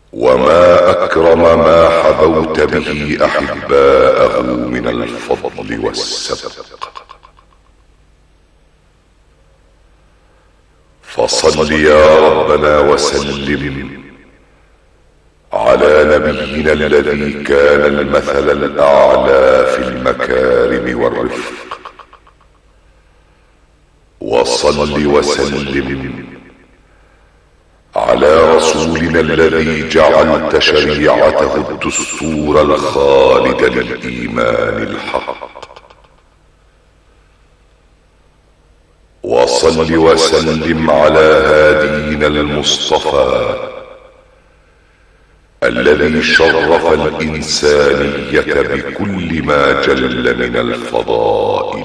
وما أكرم ما حبوت به أحباءه من الفضل والسبق. فصل يا ربنا وسلم على نبينا الذي كان المثل الأعلى في المكارم والرفق. وصل وسلم على رسولنا الذي جعلت شريعته الدستور الخالد للإيمان الحق. وصل وسلم على هادينا المصطفى الذي شرف الإنسانية بكل ما جل من الفضائل